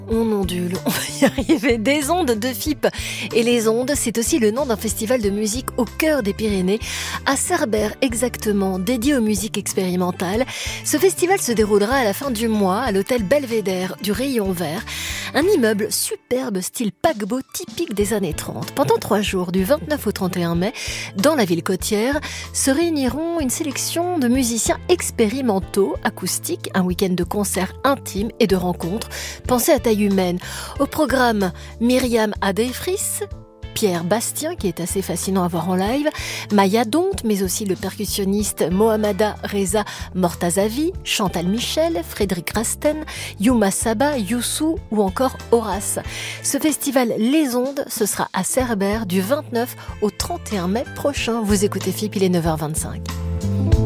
On ondule, on va y arriver. Des ondes de FIP. Et les ondes, c'est aussi le nom d'un festival de musique au cœur des Pyrénées, à Cerbère exactement, dédié aux musiques expérimentales. Ce festival se déroulera à la fin du mois à l'hôtel Belvédère du Rayon Vert, un immeuble superbe style paquebot typique des années 30. Pendant 3 jours, du 29 au 31 mai, dans la ville côtière, se réuniront une sélection de musiciens expérimentaux, acoustiques, un week-end de concerts intimes et de rencontres. Pensez à taille humaine. Au programme, Myriam Adeifris, Pierre Bastien, qui est assez fascinant à voir en live, Maya Donte, mais aussi le percussionniste Mohammada Reza Mortazavi, Chantal Michel, Frédéric Rasten, Yuma Saba, Youssou ou encore Horace. Ce festival Les Ondes, ce sera à Cerbère du 29 au 31 mai prochain. Vous écoutez FIP, il est 9h25.